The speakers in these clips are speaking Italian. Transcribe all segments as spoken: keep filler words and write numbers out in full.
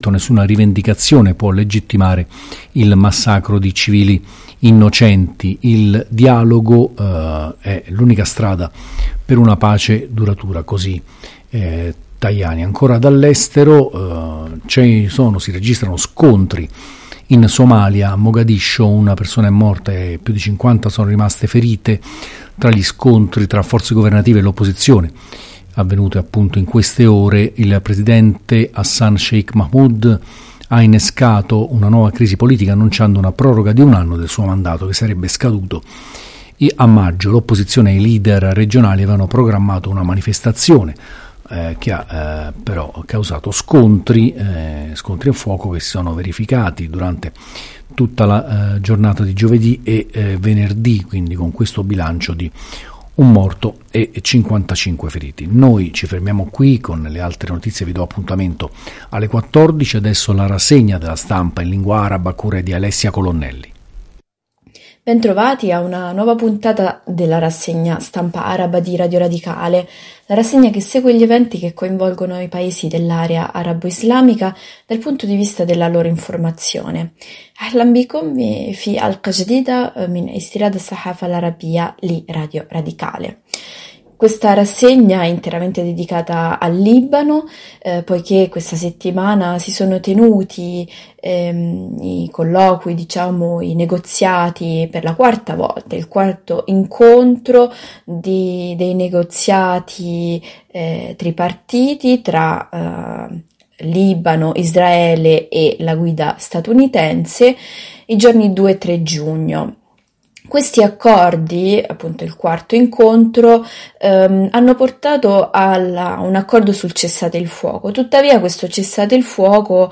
nessuna rivendicazione può legittimare il massacro di civili innocenti. Il dialogo eh, è l'unica strada per una pace duratura, così eh, Tajani. Ancora dall'estero eh, ci sono, si registrano scontri in Somalia. A Mogadiscio una persona è morta e più di cinquanta sono rimaste ferite tra gli scontri tra forze governative e l'opposizione avvenute appunto in queste ore. Il presidente Hassan Sheikh Mahmoud ha innescato una nuova crisi politica annunciando una proroga di un anno del suo mandato che sarebbe scaduto a maggio. L'opposizione e i leader regionali avevano programmato una manifestazione eh, che ha eh, però causato scontri, eh, scontri a fuoco che si sono verificati durante tutta la eh, giornata di giovedì e eh, venerdì, quindi con questo bilancio di un morto e cinquantacinque feriti. Noi ci fermiamo qui con le altre notizie, vi do appuntamento alle quattordici. Adesso la rassegna della stampa in lingua araba a cura di Alessia Colonnelli. Bentrovati a una nuova puntata della rassegna stampa araba di Radio Radicale, la rassegna che segue gli eventi che coinvolgono i paesi dell'area arabo-islamica dal punto di vista della loro informazione. أهلا بكم في الحلقة جديدة من استيراد الصحافة العربية لراديو Radicale. Questa rassegna è interamente dedicata al Libano, eh, poiché questa settimana si sono tenuti ehm, i colloqui, diciamo, i negoziati per la quarta volta, il quarto incontro di, dei negoziati eh, tripartiti tra eh, Libano, Israele e la guida statunitense i giorni due e tre giugno. Questi accordi, appunto il quarto incontro, ehm, hanno portato a un accordo sul cessate il fuoco. Tuttavia questo cessate il fuoco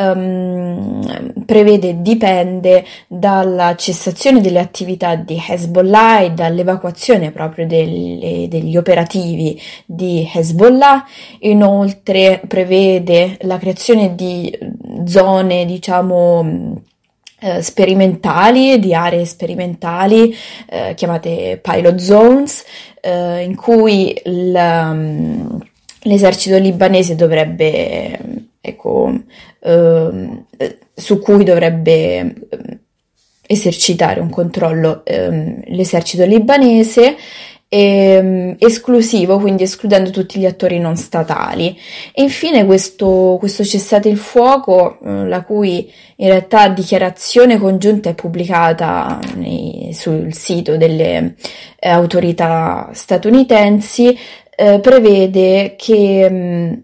ehm, prevede, dipende dalla cessazione delle attività di Hezbollah e dall'evacuazione proprio delle, degli operativi di Hezbollah. Inoltre prevede la creazione di zone, diciamo, Eh, sperimentali, di aree sperimentali eh, chiamate pilot zones, eh, in cui um, l'esercito libanese dovrebbe, ecco, eh, su cui dovrebbe esercitare un controllo eh, l'esercito libanese, E, esclusivo, quindi escludendo tutti gli attori non statali. E infine questo, questo cessate il fuoco, eh, la cui in realtà dichiarazione congiunta è pubblicata nei, sul sito delle eh, autorità statunitensi, eh, prevede che mh,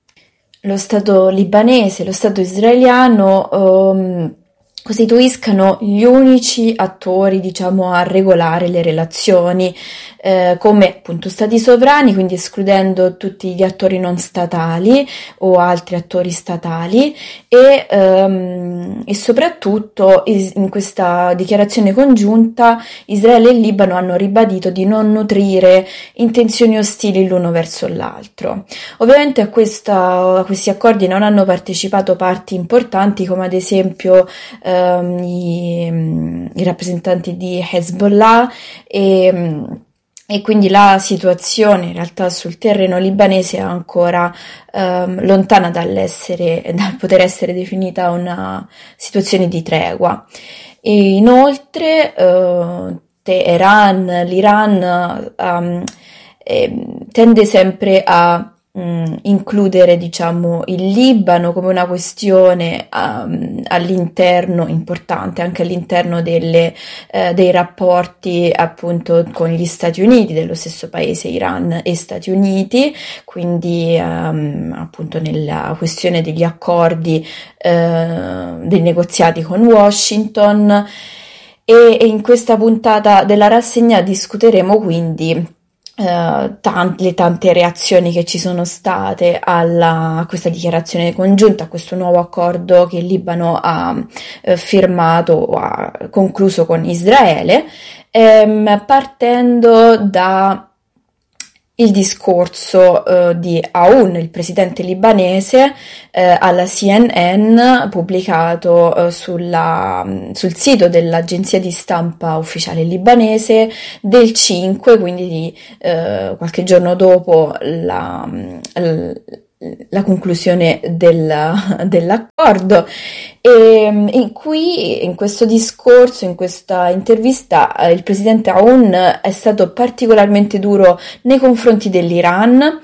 lo Stato libanese e lo Stato israeliano um, costituiscano gli unici attori, diciamo, a regolare le relazioni eh, come appunto stati sovrani, quindi escludendo tutti gli attori non statali o altri attori statali e, ehm, e soprattutto in questa dichiarazione congiunta Israele e Libano hanno ribadito di non nutrire intenzioni ostili l'uno verso l'altro. Ovviamente a, questa, a questi accordi non hanno partecipato parti importanti come ad esempio Um, i, um, i rappresentanti di Hezbollah e, um, e quindi la situazione in realtà sul terreno libanese è ancora um, lontana dall'essere, dal poter essere definita una situazione di tregua. E inoltre uh, Teheran, l'Iran um, eh, tende sempre a mh, includere, diciamo, il Libano come una questione um, all'interno importante, anche all'interno delle, eh, dei rapporti appunto con gli Stati Uniti, dello stesso paese Iran e Stati Uniti, quindi um, appunto nella questione degli accordi, eh, dei negoziati con Washington. E, e in questa puntata della rassegna discuteremo quindi Uh, tante, le tante reazioni che ci sono state alla, a questa dichiarazione congiunta, a questo nuovo accordo che il Libano ha uh, firmato o ha concluso con Israele, ehm, partendo da il discorso uh, di Aoun, il presidente libanese, uh, alla C N N, pubblicato uh, sulla, sul sito dell'agenzia di stampa ufficiale libanese del cinque, quindi di, uh, qualche giorno dopo la, la conclusione del, dell'accordo. E in cui, in questo discorso, in questa intervista, eh, il presidente Aoun è stato particolarmente duro nei confronti dell'Iran,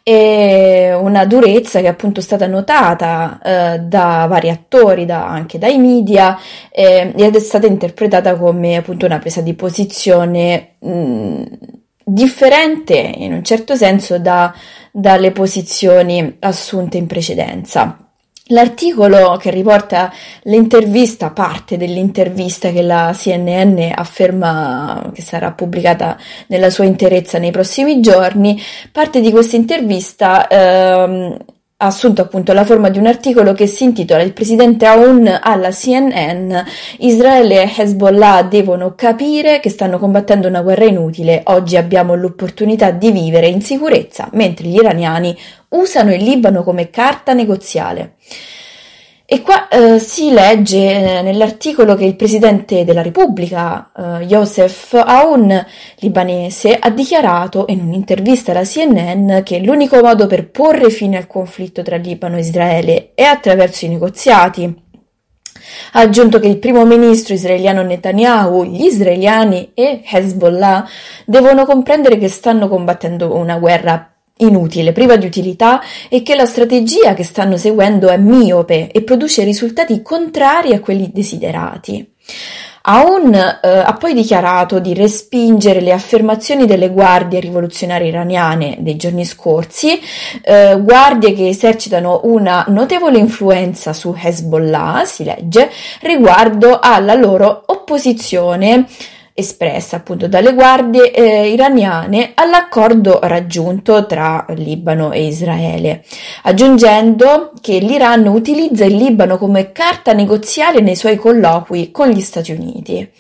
e una durezza che è appunto stata notata eh, da vari attori, da, anche dai media, eh, ed è stata interpretata come appunto una presa di posizione mh, differente in un certo senso da, dalle posizioni assunte in precedenza. L'articolo che riporta l'intervista, parte dell'intervista che la C N N afferma che sarà pubblicata nella sua interezza nei prossimi giorni, parte di questa intervista ehm, ha assunto appunto la forma di un articolo che si intitola "Il presidente Aoun alla C N N, Israele e Hezbollah devono capire che stanno combattendo una guerra inutile, oggi abbiamo l'opportunità di vivere in sicurezza, mentre gli iraniani usano il Libano come carta negoziale". E qua eh, si legge eh, nell'articolo che il presidente della Repubblica, eh, Youssef Aoun, libanese, ha dichiarato in un'intervista alla C N N che l'unico modo per porre fine al conflitto tra Libano e Israele è attraverso i negoziati. Ha aggiunto che il primo ministro israeliano Netanyahu, gli israeliani e Hezbollah devono comprendere che stanno combattendo una guerra inutile, priva di utilità, e che la strategia che stanno seguendo è miope e produce risultati contrari a quelli desiderati. Aoun eh, ha poi dichiarato di respingere le affermazioni delle guardie rivoluzionarie iraniane dei giorni scorsi, eh, guardie che esercitano una notevole influenza su Hezbollah, si legge, riguardo alla loro opposizione espressa appunto dalle guardie eh, iraniane all'accordo raggiunto tra Libano e Israele, aggiungendo che l'Iran utilizza il Libano come carta negoziale nei suoi colloqui con gli Stati Uniti.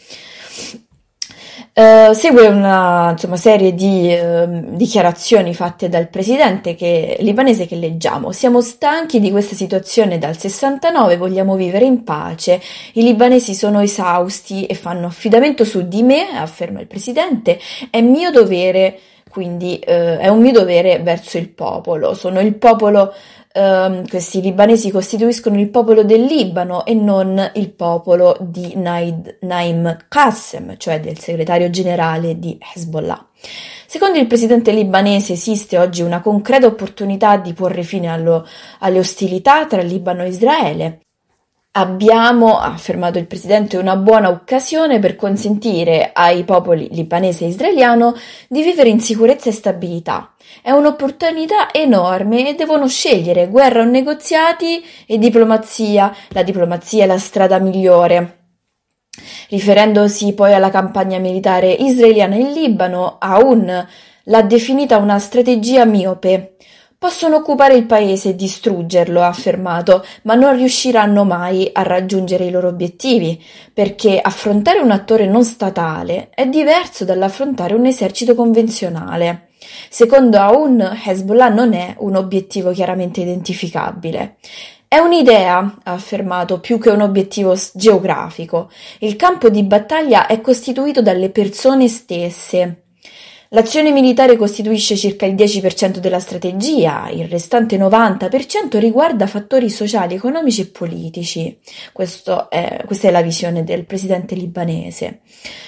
Uh, segue una insomma, serie di uh, dichiarazioni fatte dal presidente che, libanese che leggiamo. "Siamo stanchi di questa situazione dal sessantanove, vogliamo vivere in pace. I libanesi sono esausti e fanno affidamento su di me", afferma il presidente. "È mio dovere, quindi uh, è un mio dovere verso il popolo. Sono il popolo Uh, questi libanesi costituiscono il popolo del Libano e non il popolo di Naid, Naim Qassem, cioè del segretario generale di Hezbollah". Secondo il presidente libanese esiste oggi una concreta opportunità di porre fine allo, alle ostilità tra Libano e Israele. "Abbiamo", ha affermato il presidente, "una buona occasione per consentire ai popoli libanese e israeliano di vivere in sicurezza e stabilità. È un'opportunità enorme e devono scegliere guerra o negoziati e diplomazia. La diplomazia è la strada migliore". Riferendosi poi alla campagna militare israeliana in Libano, Aoun l'ha definita una strategia miope. "Possono occupare il paese e distruggerlo", ha affermato, "ma non riusciranno mai a raggiungere i loro obiettivi, perché affrontare un attore non statale è diverso dall'affrontare un esercito convenzionale". Secondo Aoun, Hezbollah non è un obiettivo chiaramente identificabile. "È un'idea", ha affermato, "più che un obiettivo geografico. Il campo di battaglia è costituito dalle persone stesse. L'azione militare costituisce circa il dieci per cento della strategia, il restante novanta per cento riguarda fattori sociali, economici e politici". Questo è, questa è la visione del presidente libanese.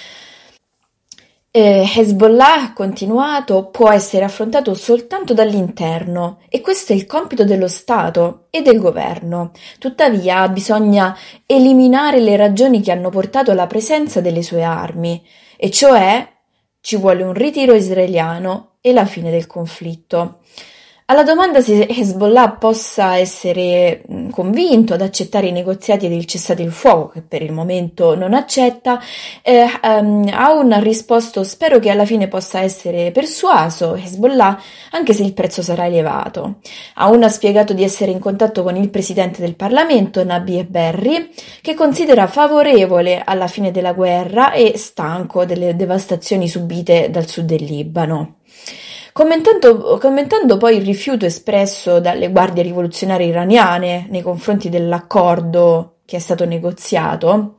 Eh, Hezbollah, ha continuato, può essere affrontato soltanto dall'interno e questo è il compito dello Stato e del governo. Tuttavia bisogna eliminare le ragioni che hanno portato alla presenza delle sue armi, e cioè ci vuole un ritiro israeliano e la fine del conflitto. Alla domanda se Hezbollah possa essere convinto ad accettare i negoziati ed il cessate il fuoco, che per il momento non accetta, eh, um, Aoun ha risposto: "Spero che alla fine possa essere persuaso Hezbollah, anche se il prezzo sarà elevato". Aoun ha spiegato di essere in contatto con il presidente del Parlamento, Nabi Berri, che considera favorevole alla fine della guerra e stanco delle devastazioni subite dal sud del Libano. Commentando, commentando poi il rifiuto espresso dalle guardie rivoluzionarie iraniane nei confronti dell'accordo che è stato negoziato,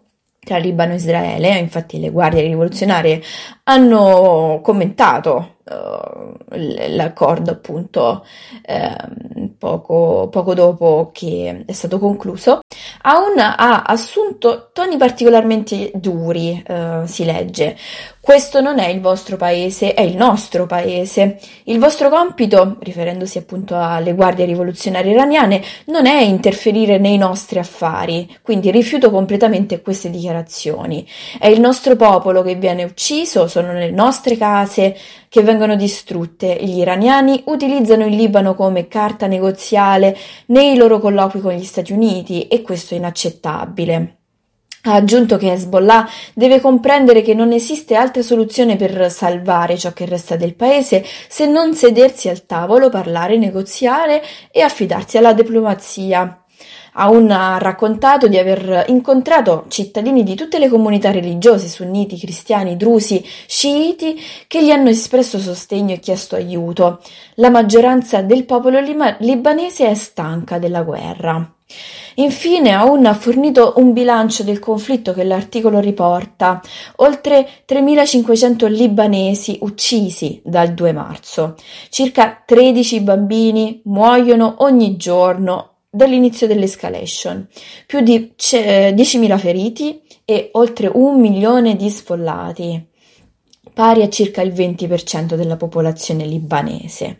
tra Libano e Israele. Infatti le guardie rivoluzionarie hanno commentato uh, l'accordo appunto eh, poco, poco dopo che è stato concluso. Aoun ha assunto toni particolarmente duri, uh, si legge. Questo non è il vostro paese, è il nostro paese. Il vostro compito, riferendosi appunto alle guardie rivoluzionarie iraniane, non è interferire nei nostri affari, quindi rifiuto completamente queste dichiarazioni. È il nostro popolo che viene ucciso, sono le nostre case che vengono distrutte. Gli iraniani utilizzano il Libano come carta negoziale nei loro colloqui con gli Stati Uniti e questo è inaccettabile. Ha aggiunto che Hezbollah deve comprendere che non esiste altra soluzione per salvare ciò che resta del paese se non sedersi al tavolo, parlare, negoziare e affidarsi alla diplomazia. Aoun ha raccontato di aver incontrato cittadini di tutte le comunità religiose, sunniti, cristiani, drusi, sciiti, che gli hanno espresso sostegno e chiesto aiuto. La maggioranza del popolo lima- libanese è stanca della guerra. Infine Aoun ha fornito un bilancio del conflitto che l'articolo riporta: oltre tremilacinquecento libanesi uccisi dal due marzo, circa tredici bambini muoiono ogni giorno dall'inizio dell'escalation, più di diecimila feriti e oltre un milione di sfollati, pari a circa il venti per cento della popolazione libanese.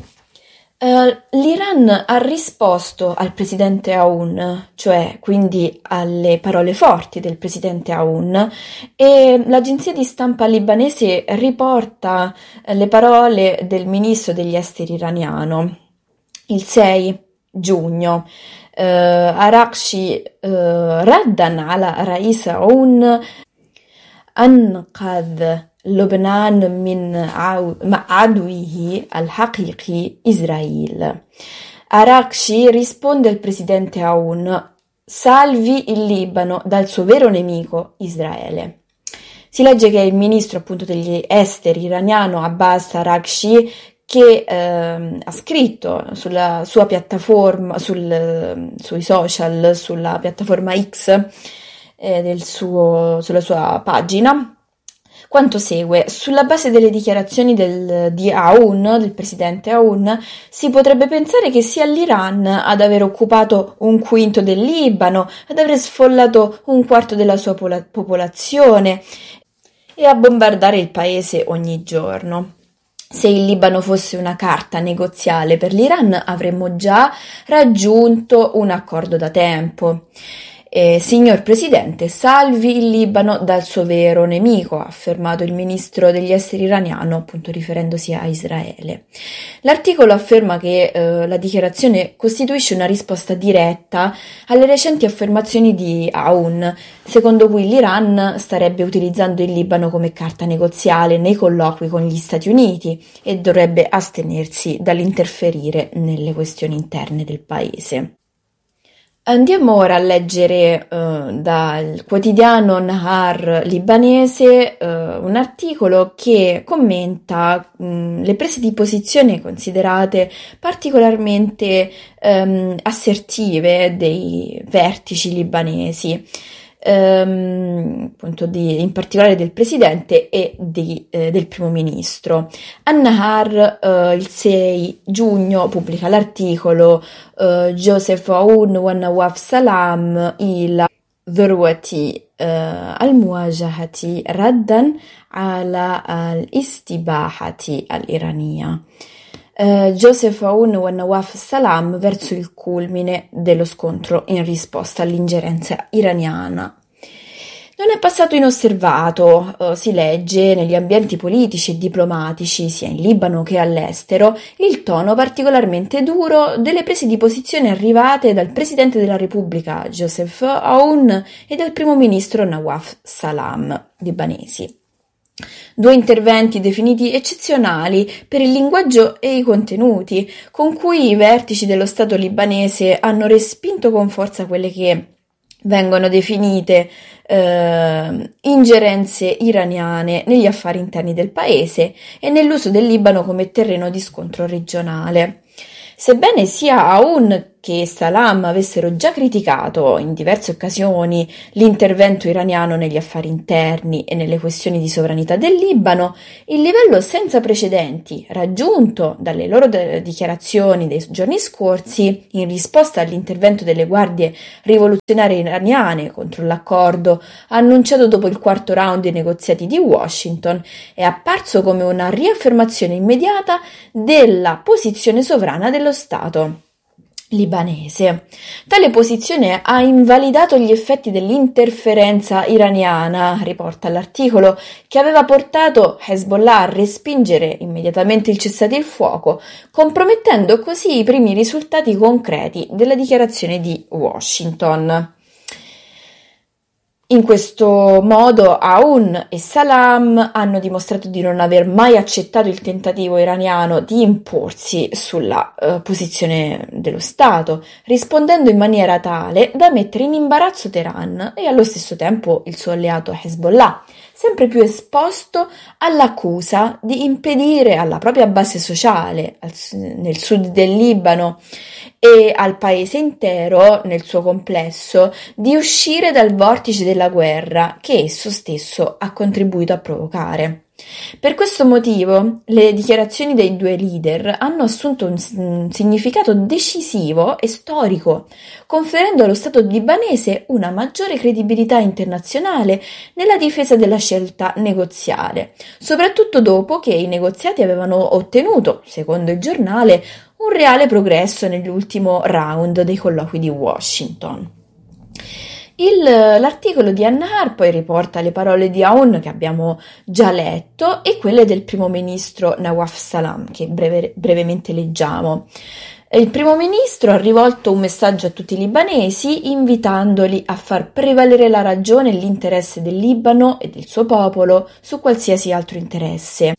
Uh, L'Iran ha risposto al presidente Aoun, cioè quindi alle parole forti del presidente Aoun, e l'agenzia di stampa libanese riporta uh, le parole del ministro degli esteri iraniano. Il sei giugno uh, Araghchi uh, raddan ala rais Aoun anqadh لبنان من عدوه الحقيقي إسرائيل. Araghchi risponde al presidente Aoun: salvi il Libano dal suo vero nemico Israele. Si legge che il ministro appunto degli esteri iraniano Abbas Araghchi, che eh, ha scritto sulla sua piattaforma, sul, sui social, sulla piattaforma X eh, del suo, sulla sua pagina, quanto segue: sulla base delle dichiarazioni del, di Aoun, del presidente Aoun, si potrebbe pensare che sia l'Iran ad aver occupato un quinto del Libano, ad aver sfollato un quarto della sua pola- popolazione e a bombardare il paese ogni giorno. Se il Libano fosse una carta negoziale per l'Iran, avremmo già raggiunto un accordo da tempo. Eh, signor Presidente, salvi il Libano dal suo vero nemico, ha affermato il ministro degli esteri iraniano, appunto riferendosi a Israele. L'articolo afferma che eh, la dichiarazione costituisce una risposta diretta alle recenti affermazioni di Aoun, secondo cui l'Iran starebbe utilizzando il Libano come carta negoziale nei colloqui con gli Stati Uniti e dovrebbe astenersi dall'interferire nelle questioni interne del paese. Andiamo ora a leggere uh, dal quotidiano Nahar libanese uh, un articolo che commenta um, le prese di posizione considerate particolarmente um, assertive dei vertici libanesi, um, appunto di, in particolare del presidente e di, eh, del primo ministro. An-Nahar uh, il sei giugno pubblica l'articolo uh, Joseph Aoun wa Nawaf Salam ila ذروة المواجهة ردا على الاستباحة الإيرانية. Uh, Joseph Aoun wa Nawaf Salam verso il culmine dello scontro in risposta all'ingerenza iraniana. Non è passato inosservato, uh, si legge, negli ambienti politici e diplomatici, sia in Libano che all'estero, il tono particolarmente duro delle prese di posizione arrivate dal Presidente della Repubblica, Joseph Aoun, e dal Primo Ministro Nawaf Salam, libanesi. Due interventi definiti eccezionali per il linguaggio e i contenuti, con cui i vertici dello Stato libanese hanno respinto con forza quelle che vengono definite eh, ingerenze iraniane negli affari interni del paese e nell'uso del Libano come terreno di scontro regionale. Sebbene sia Aoun che Salam avessero già criticato in diverse occasioni l'intervento iraniano negli affari interni e nelle questioni di sovranità del Libano, il livello senza precedenti raggiunto dalle loro de- dichiarazioni dei giorni scorsi in risposta all'intervento delle guardie rivoluzionarie iraniane contro l'accordo annunciato dopo il quarto round dei negoziati di Washington è apparso come una riaffermazione immediata della posizione sovrana dello Stato libanese. Tale posizione ha invalidato gli effetti dell'interferenza iraniana, riporta l'articolo, che aveva portato Hezbollah a respingere immediatamente il cessate il fuoco, compromettendo così i primi risultati concreti della dichiarazione di Washington. In questo modo Aoun e Salam hanno dimostrato di non aver mai accettato il tentativo iraniano di imporsi sulla uh, posizione dello Stato, rispondendo in maniera tale da mettere in imbarazzo Teheran e allo stesso tempo il suo alleato Hezbollah, sempre più esposto all'accusa di impedire alla propria base sociale al, nel sud del Libano e al paese intero nel suo complesso di uscire dal vortice della guerra che esso stesso ha contribuito a provocare. Per questo motivo le dichiarazioni dei due leader hanno assunto un, un significato decisivo e storico, conferendo allo Stato libanese una maggiore credibilità internazionale nella difesa della scelta negoziale, soprattutto dopo che i negoziati avevano ottenuto, secondo il giornale, un reale progresso nell'ultimo round dei colloqui di Washington. Il, l'articolo di An-Nahar poi riporta le parole di Aoun che abbiamo già letto e quelle del primo ministro Nawaf Salam che breve, brevemente leggiamo. Il primo ministro ha rivolto un messaggio a tutti i libanesi invitandoli a far prevalere la ragione e l'interesse del Libano e del suo popolo su qualsiasi altro interesse.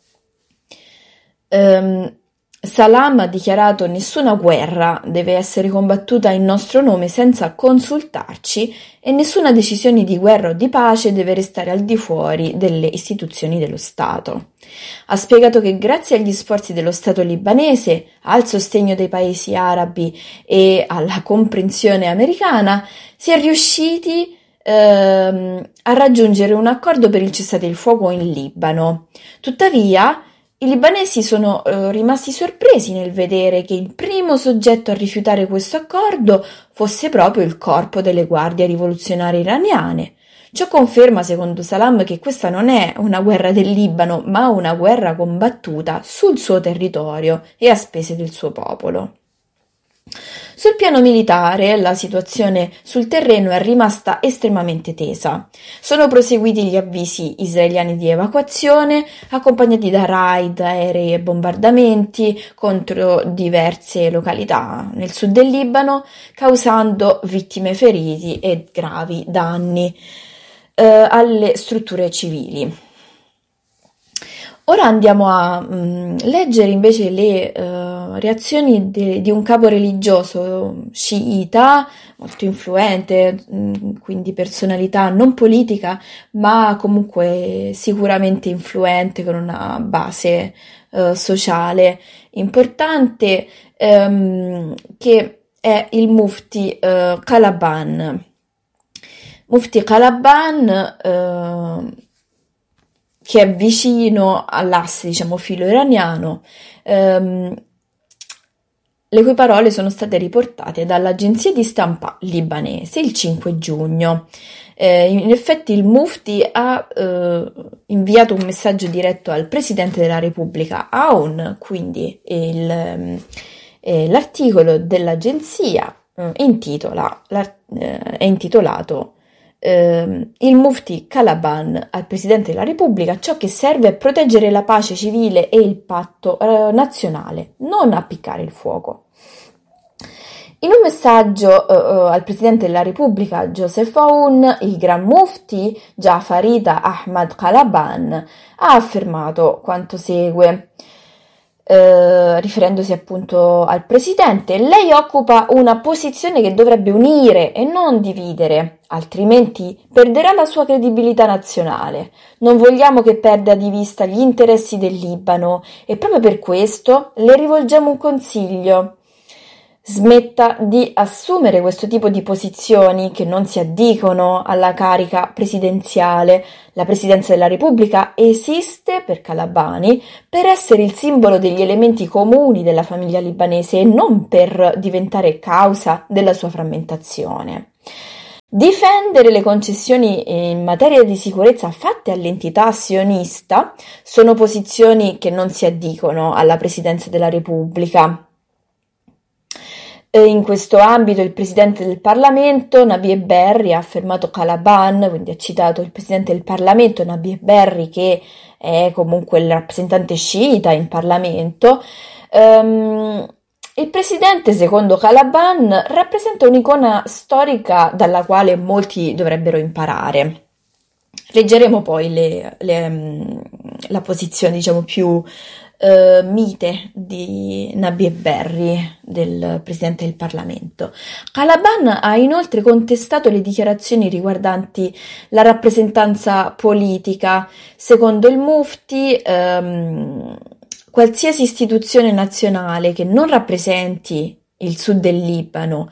Um, Salam ha dichiarato: nessuna guerra deve essere combattuta in nostro nome senza consultarci e nessuna decisione di guerra o di pace deve restare al di fuori delle istituzioni dello Stato. Ha spiegato che grazie agli sforzi dello Stato libanese, al sostegno dei paesi arabi e alla comprensione americana, si è riusciti ehm, a raggiungere un accordo per il cessate il fuoco in Libano. Tuttavia, i libanesi sono eh, rimasti sorpresi nel vedere che il primo soggetto a rifiutare questo accordo fosse proprio il corpo delle guardie rivoluzionarie iraniane. Ciò conferma, secondo Salam, che questa non è una guerra del Libano, ma una guerra combattuta sul suo territorio e a spese del suo popolo. Sul piano militare, la situazione sul terreno è rimasta estremamente tesa. Sono proseguiti gli avvisi israeliani di evacuazione, accompagnati da raid aerei e bombardamenti contro diverse località nel sud del Libano, causando vittime, feriti e gravi danni eh, alle strutture civili. Ora andiamo a mh, leggere invece le uh, reazioni de, di un capo religioso sciita, molto influente, mh, quindi personalità non politica, ma comunque sicuramente influente, con una base uh, sociale importante, um, che è il Mufti uh, Kalaban. Mufti Kalaban uh, che è vicino all'asse, diciamo, filo-iraniano, ehm, le cui parole sono state riportate dall'agenzia di stampa libanese il cinque giugno. Eh, in effetti il Mufti ha eh, inviato un messaggio diretto al Presidente della Repubblica Aoun, quindi il, eh, l'articolo dell'agenzia eh, intitola, eh, è intitolato Uh, il Mufti Kalaban al Presidente della Repubblica: ciò che serve è proteggere la pace civile e il patto uh, nazionale, non appiccare il fuoco. In un messaggio uh, uh, al Presidente della Repubblica Joseph Aoun, il Gran Mufti Jafarita Ahmad Kalaban ha affermato quanto segue. Uh, riferendosi appunto al presidente: lei occupa una posizione che dovrebbe unire e non dividere, altrimenti perderà la sua credibilità nazionale. Non vogliamo che perda di vista gli interessi del Libano e proprio per questo le rivolgiamo un consiglio. smetta di assumere questo tipo di posizioni che non si addicono alla carica presidenziale. La Presidenza della Repubblica esiste per Talabani per essere il simbolo degli elementi comuni della famiglia libanese e non per diventare causa della sua frammentazione. Difendere le concessioni in materia di sicurezza fatte all'entità sionista sono posizioni che non si addicono alla Presidenza della Repubblica. In questo ambito il Presidente del Parlamento, Nabih Berri, ha affermato Kalaban, quindi ha citato il Presidente del Parlamento, Nabih Berri, che è comunque il rappresentante sciita in Parlamento. Um, il Presidente, secondo Kalaban, rappresenta un'icona storica dalla quale molti dovrebbero imparare. Leggeremo poi le, le, la posizione, diciamo, più Uh, mite di Nabih Berri, del Presidente del Parlamento. Kalaban ha inoltre contestato le dichiarazioni riguardanti la rappresentanza politica. Secondo il Mufti, um, qualsiasi istituzione nazionale che non rappresenti il sud del Libano,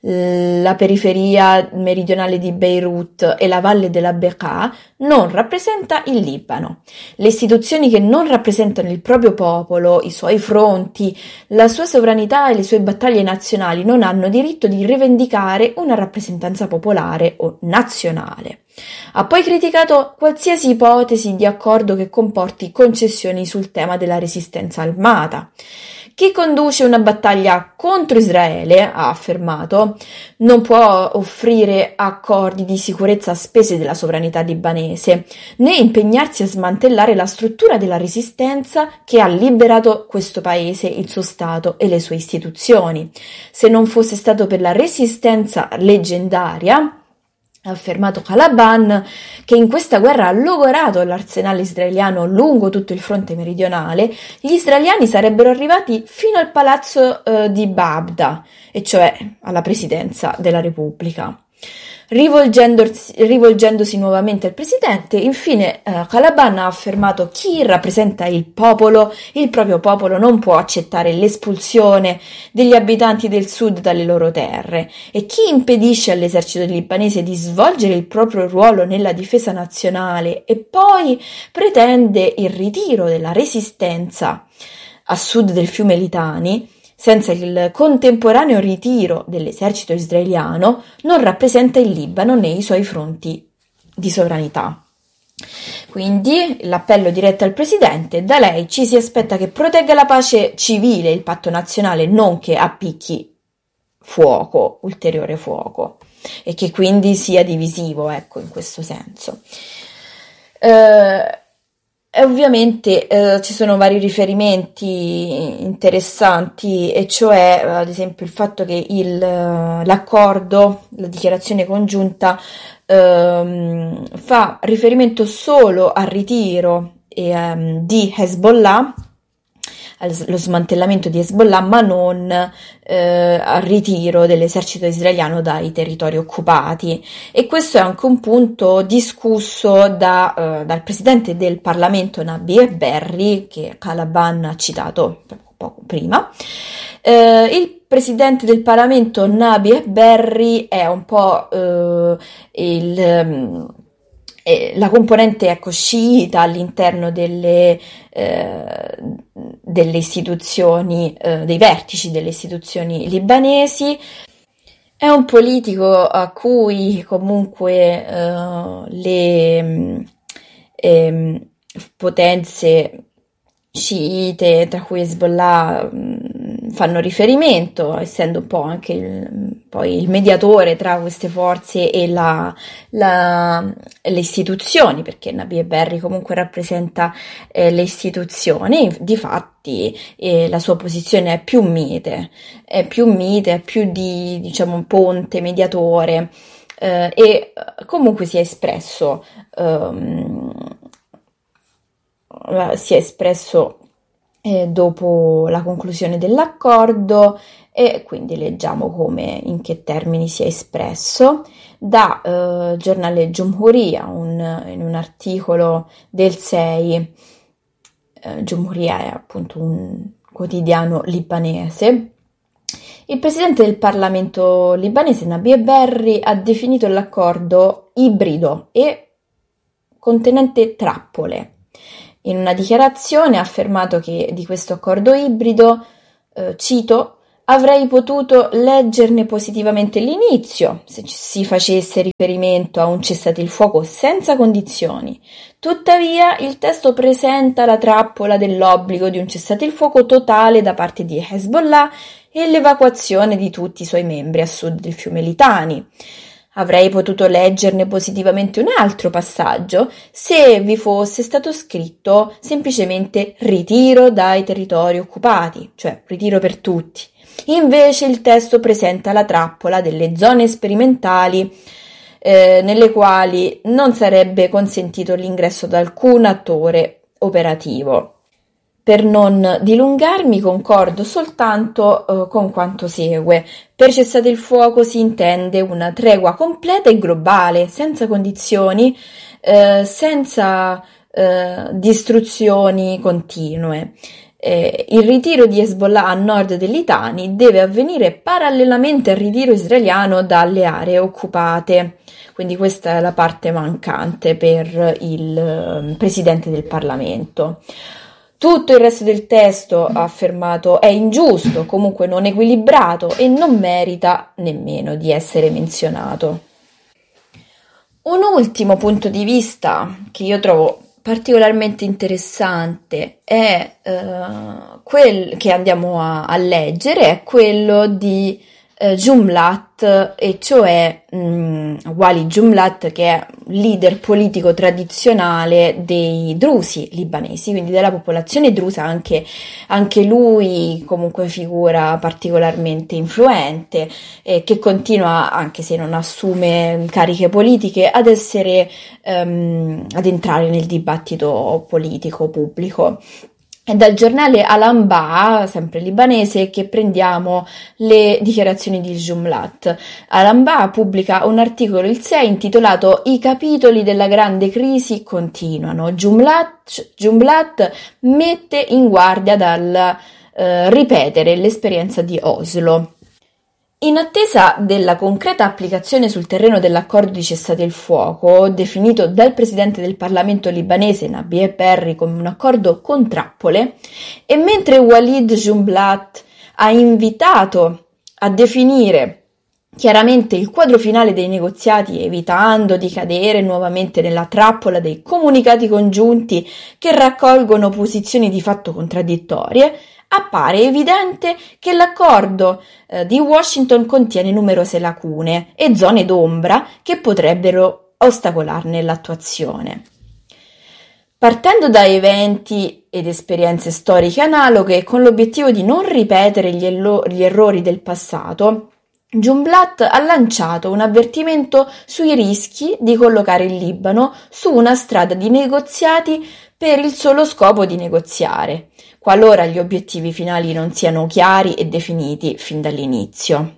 la periferia meridionale di Beirut e la valle della Bekaa non rappresenta il Libano. Le istituzioni che non rappresentano il proprio popolo, i suoi fronti, la sua sovranità e le sue battaglie nazionali non hanno diritto di rivendicare una rappresentanza popolare o nazionale. Ha poi criticato qualsiasi ipotesi di accordo che comporti concessioni sul tema della resistenza armata. Chi conduce una battaglia contro Israele, ha affermato, non può offrire accordi di sicurezza a spese della sovranità libanese, né impegnarsi a smantellare la struttura della resistenza che ha liberato questo paese, il suo Stato e le sue istituzioni. Se non fosse stato per la resistenza leggendaria, ha affermato Kalaban, che in questa guerra ha logorato l'arsenale israeliano lungo tutto il fronte meridionale, gli israeliani sarebbero arrivati fino al palazzo eh, di Babda, e cioè alla presidenza della Repubblica. Rivolgendosi, rivolgendosi nuovamente al presidente, infine eh, Kalaban ha affermato: chi rappresenta il popolo, il proprio popolo, non può accettare l'espulsione degli abitanti del sud dalle loro terre, e chi impedisce all'esercito libanese di svolgere il proprio ruolo nella difesa nazionale e poi pretende il ritiro della resistenza a sud del fiume Litani, senza il contemporaneo ritiro dell'esercito israeliano, non rappresenta il Libano né i suoi fronti di sovranità. Quindi l'appello diretto al presidente: da lei ci si aspetta che protegga la pace civile e il patto nazionale, non che appicchi fuoco, ulteriore fuoco, e che quindi sia divisivo, ecco, in questo senso. Eh, E ovviamente eh, ci sono vari riferimenti interessanti, e cioè ad esempio il fatto che il, l'accordo, la dichiarazione congiunta ehm, fa riferimento solo al ritiro ehm, di Hezbollah, allo smantellamento di Hezbollah, ma non eh, al ritiro dell'esercito israeliano dai territori occupati. E questo è anche un punto discusso da, eh, dal presidente del Parlamento Nabih Berri, che Kalaban ha citato poco prima. Eh, il presidente del Parlamento Nabih Berri è un po' eh, il... Eh, la componente, ecco, sciita all'interno delle, eh, delle istituzioni, eh, dei vertici delle istituzioni libanesi. È un politico a cui comunque eh, le eh, potenze sciite, tra cui Hezbollah, fanno riferimento, essendo un po' anche il, poi il mediatore tra queste forze e la, la, le istituzioni, perché Nabih Berri comunque rappresenta eh, le istituzioni. Difatti eh, la sua posizione è più mite, è più mite, è più di, diciamo, ponte, mediatore, eh, e comunque si è espresso um, si è espresso eh, dopo la conclusione dell'accordo, e quindi leggiamo come, in che termini si è espresso. Da eh, giornale Giumhuria, un, in un articolo del sei, eh, Giumhuria è appunto un quotidiano libanese. Il presidente del Parlamento libanese Nabi Berri ha definito l'accordo ibrido e contenente trappole. In una dichiarazione ha affermato che di questo accordo ibrido, eh, cito, avrei potuto leggerne positivamente l'inizio se si facesse riferimento a un cessate il fuoco senza condizioni. Tuttavia il testo presenta la trappola dell'obbligo di un cessate il fuoco totale da parte di Hezbollah e l'evacuazione di tutti i suoi membri a sud del fiume Litani. Avrei potuto leggerne positivamente un altro passaggio se vi fosse stato scritto semplicemente ritiro dai territori occupati, cioè ritiro per tutti. Invece il testo presenta la trappola delle zone sperimentali eh, nelle quali non sarebbe consentito l'ingresso da alcun attore operativo. Per non dilungarmi, concordo soltanto eh, con quanto segue. Per cessate il fuoco si intende una tregua completa e globale, senza condizioni, eh, senza eh, distruzioni continue. Eh, il ritiro di Hezbollah a nord dei Litani deve avvenire parallelamente al ritiro israeliano dalle aree occupate. Quindi questa è la parte mancante per il eh, Presidente del Parlamento. Tutto il resto del testo, ha affermato, è ingiusto, comunque non equilibrato e non merita nemmeno di essere menzionato. Un ultimo punto di vista che io trovo particolarmente interessante è eh, quel che andiamo a, a leggere, è quello di eh, Jumblat, e cioè mh, Wali Jumblat, che è leader politico tradizionale dei drusi libanesi, quindi della popolazione drusa, anche, anche lui comunque figura particolarmente influente, eh, che continua, anche se non assume cariche politiche, ad essere ehm, ad entrare nel dibattito politico pubblico. È dal giornale Al-Anba, sempre libanese, che prendiamo le dichiarazioni di Jumblat. Al-Anba pubblica un articolo il sei intitolato "I capitoli della grande crisi continuano". Jumblat, Jumblat mette in guardia dal eh, ripetere l'esperienza di Oslo. In attesa della concreta applicazione sul terreno dell'accordo di cessate il fuoco, definito dal presidente del Parlamento libanese Nabi Berri come un accordo con trappole, e mentre Walid Jumblat ha invitato a definire chiaramente il quadro finale dei negoziati, evitando di cadere nuovamente nella trappola dei comunicati congiunti che raccolgono posizioni di fatto contraddittorie, appare evidente che l'accordo eh, di Washington contiene numerose lacune e zone d'ombra che potrebbero ostacolarne l'attuazione. Partendo da eventi ed esperienze storiche analoghe, con l'obiettivo di non ripetere gli, ello- gli errori del passato, Jumblat ha lanciato un avvertimento sui rischi di collocare il Libano su una strada di negoziati per il solo scopo di negoziare, qualora gli obiettivi finali non siano chiari e definiti fin dall'inizio.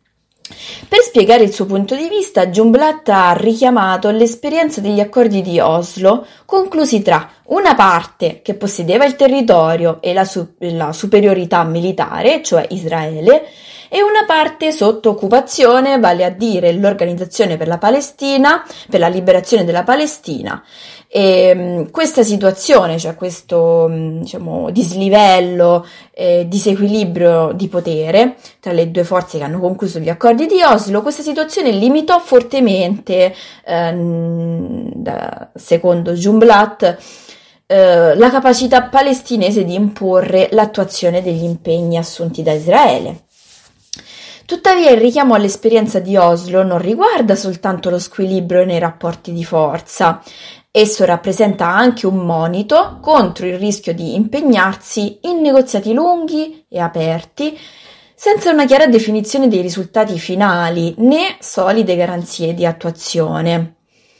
Per spiegare il suo punto di vista, Jumblat ha richiamato l'esperienza degli accordi di Oslo, conclusi tra una parte che possedeva il territorio e la, su- la superiorità militare, cioè Israele, e una parte sotto occupazione, vale a dire l'Organizzazione per la Palestina, per la liberazione della Palestina. E mh, questa situazione, cioè questo mh, diciamo, dislivello, eh, disequilibrio di potere tra le due forze che hanno concluso gli accordi di Oslo, questa situazione limitò fortemente, ehm, da, secondo Jumblat, eh, la capacità palestinese di imporre l'attuazione degli impegni assunti da Israele. Tuttavia il richiamo all'esperienza di Oslo non riguarda soltanto lo squilibrio nei rapporti di forza. Esso rappresenta anche un monito contro il rischio di impegnarsi in negoziati lunghi e aperti, senza una chiara definizione dei risultati finali né solide garanzie di attuazione.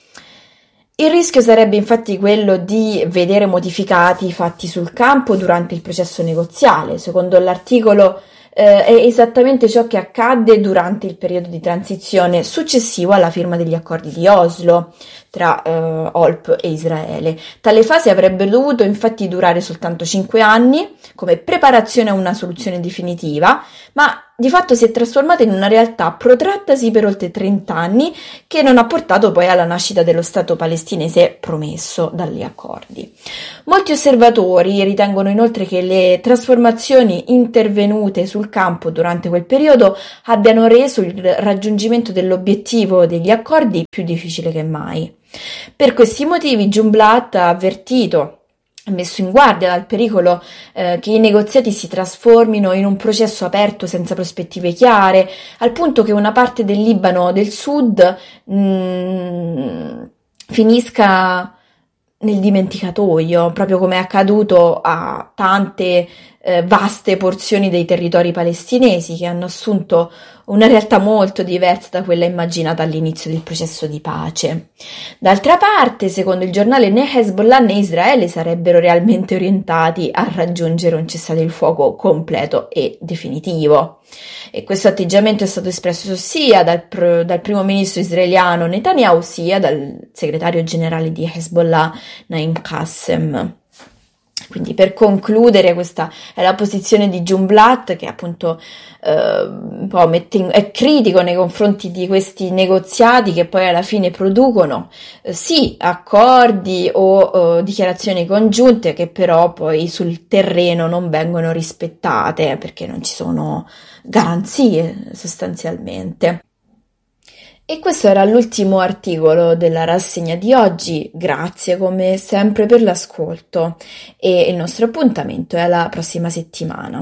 Il rischio sarebbe infatti quello di vedere modificati i fatti sul campo durante il processo negoziale. Secondo l'articolo Eh, è esattamente ciò che accadde durante il periodo di transizione successivo alla firma degli accordi di Oslo tra eh, O L P e Israele. Tale fase avrebbe dovuto infatti durare soltanto cinque anni come preparazione a una soluzione definitiva, ma di fatto si è trasformata in una realtà protrattasi per oltre trenta anni, che non ha portato poi alla nascita dello Stato palestinese promesso dagli accordi. Molti osservatori ritengono inoltre che le trasformazioni intervenute sul campo durante quel periodo abbiano reso il raggiungimento dell'obiettivo degli accordi più difficile che mai. Per questi motivi Jumblat ha avvertito, messo in guardia dal pericolo eh, che i negoziati si trasformino in un processo aperto senza prospettive chiare, al punto che una parte del Libano del Sud mh, finisca nel dimenticatoio, proprio come è accaduto a tante eh, vaste porzioni dei territori palestinesi che hanno assunto una realtà molto diversa da quella immaginata all'inizio del processo di pace. D'altra parte, secondo il giornale, né Hezbollah né Israele sarebbero realmente orientati a raggiungere un cessate il fuoco completo e definitivo. E questo atteggiamento è stato espresso sia dal, pr- dal primo ministro israeliano Netanyahu sia dal segretario generale di Hezbollah Naim Qassem. Quindi, per concludere, questa è la posizione di Jumblat, che appunto eh, un po' mette in, è critico nei confronti di questi negoziati che poi alla fine producono eh, sì accordi o eh, dichiarazioni congiunte che però poi sul terreno non vengono rispettate perché non ci sono garanzie sostanzialmente. E questo era l'ultimo articolo della rassegna di oggi. Grazie come sempre per l'ascolto e il nostro appuntamento è alla prossima settimana.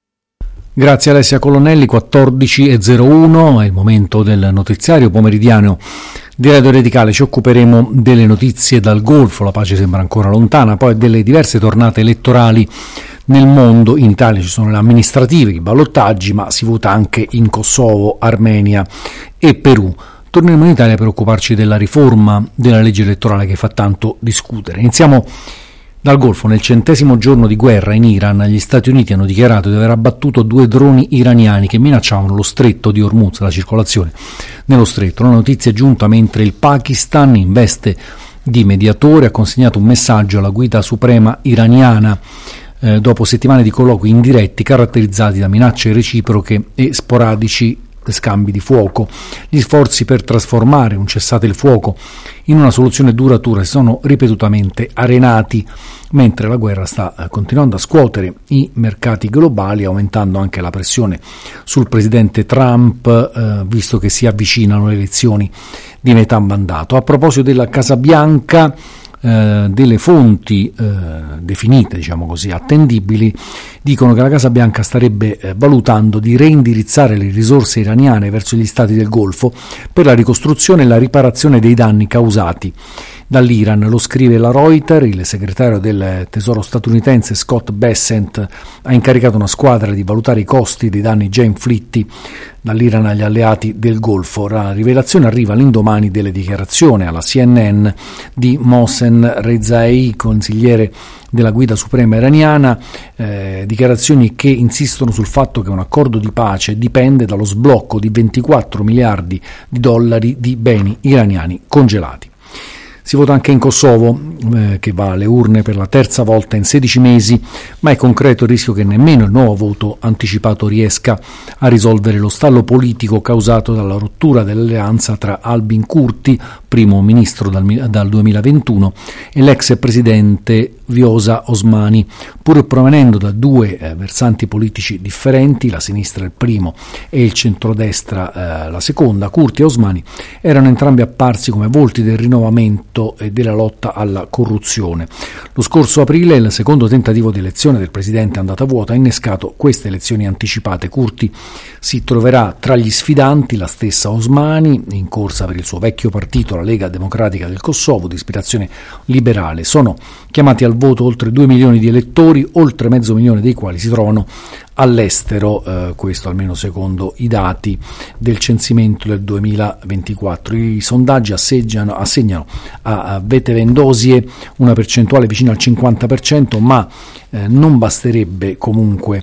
Grazie Alessia Colonnelli. Quattordici e zero uno è il momento del notiziario pomeridiano di Radio Radicale. Ci occuperemo delle notizie dal Golfo, la pace sembra ancora lontana, poi delle diverse tornate elettorali nel mondo. In Italia ci sono le amministrative, i ballottaggi, ma si vota anche in Kosovo, Armenia e Perù. Torneremo in Italia per occuparci della riforma della legge elettorale che fa tanto discutere. Iniziamo dal Golfo. Nel centesimo giorno di guerra in Iran, gli Stati Uniti hanno dichiarato di aver abbattuto due droni iraniani che minacciavano lo stretto di Hormuz, la circolazione nello stretto. La notizia è giunta mentre il Pakistan, in veste di mediatore, ha consegnato un messaggio alla guida suprema iraniana eh, dopo settimane di colloqui indiretti caratterizzati da minacce reciproche e sporadici scambi di fuoco. Gli sforzi per trasformare un cessate il fuoco in una soluzione duratura si sono ripetutamente arenati, mentre la guerra sta continuando a scuotere i mercati globali, aumentando anche la pressione sul presidente Trump, eh, visto che si avvicinano le elezioni di metà mandato. A proposito della Casa Bianca, Eh, delle fonti eh, definite, diciamo così, attendibili, dicono che la Casa Bianca starebbe eh, valutando di reindirizzare le risorse iraniane verso gli stati del Golfo per la ricostruzione e la riparazione dei danni causati dall'Iran. Lo scrive la Reuters. Il segretario del Tesoro statunitense Scott Bessent ha incaricato una squadra di valutare i costi dei danni già inflitti dall'Iran agli alleati del Golfo. La rivelazione arriva all'indomani delle dichiarazioni alla C N N di Mohsen Rezaei, consigliere della guida suprema iraniana, eh, dichiarazioni che insistono sul fatto che un accordo di pace dipende dallo sblocco di ventiquattro miliardi di dollari di beni iraniani congelati. Si vota anche in Kosovo, eh, che va alle urne per la terza volta in sedici mesi, ma è concreto il rischio che nemmeno il nuovo voto anticipato riesca a risolvere lo stallo politico causato dalla rottura dell'alleanza tra Albin Kurti, primo ministro dal, dal duemilaventuno, e l'ex presidente Vjosa Osmani. Pur provenendo da due eh, versanti politici differenti, la sinistra il primo e il centrodestra eh, la seconda, Kurti e Osmani erano entrambi apparsi come volti del rinnovamento e della lotta alla corruzione. Lo scorso aprile il secondo tentativo di elezione del presidente andata a vuoto ha innescato queste elezioni anticipate. Kurti si troverà tra gli sfidanti la stessa Osmani, in corsa per il suo vecchio partito, la Lega Democratica del Kosovo, di ispirazione liberale. Sono chiamati al voto oltre due milioni di elettori, oltre mezzo milione dei quali si trovano all'estero, eh, questo almeno secondo i dati del censimento del duemilaventiquattro. I sondaggi asseggiano, assegnano a, a Vete Vendosie una percentuale vicina al cinquanta per cento, ma eh, non basterebbe comunque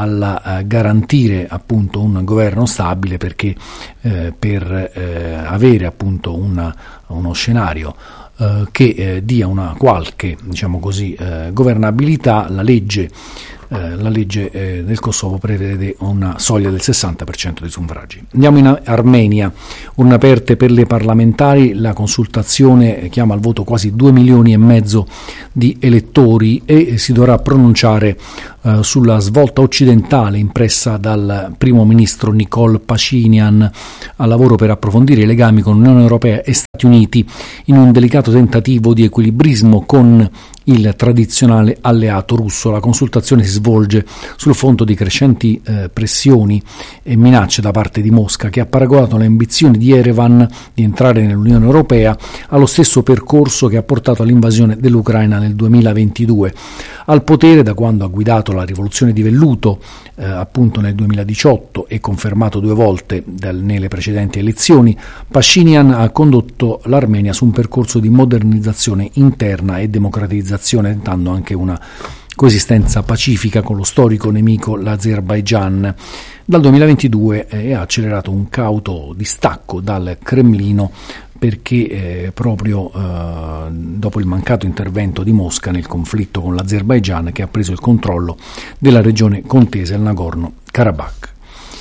a garantire appunto un governo stabile, perché eh, per eh, avere appunto una, uno scenario eh, che eh, dia una qualche, diciamo così, eh, governabilità. La legge Eh, la legge eh, del Kosovo prevede una soglia del sessanta per cento dei suffragi. Andiamo in Armenia, urne aperte per le parlamentari, la consultazione chiama al voto quasi due milioni e mezzo di elettori e si dovrà pronunciare eh, sulla svolta occidentale impressa dal primo ministro Nikol Pashinyan al lavoro per approfondire i legami con l'Unione Europea e Stati Uniti in un delicato tentativo di equilibrismo con il tradizionale alleato russo. La consultazione si svolge sul fronte di crescenti eh, pressioni e minacce da parte di Mosca, che ha paragonato le ambizioni di Yerevan di entrare nell'Unione Europea allo stesso percorso che ha portato all'invasione dell'Ucraina nel duemilaventidue. Al potere da quando ha guidato la rivoluzione di velluto eh, appunto nel duemiladiciotto e confermato due volte dal, nelle precedenti elezioni, Pashinyan ha condotto l'Armenia su un percorso di modernizzazione interna e democratizzazione, tentando anche una coesistenza pacifica con lo storico nemico l'Azerbaigian. Dal duemilaventidue eh, ha accelerato un cauto distacco dal Cremlino perché eh, proprio eh, dopo il mancato intervento di Mosca nel conflitto con l'Azerbaigian, che ha preso il controllo della regione contesa, il Nagorno-Karabakh.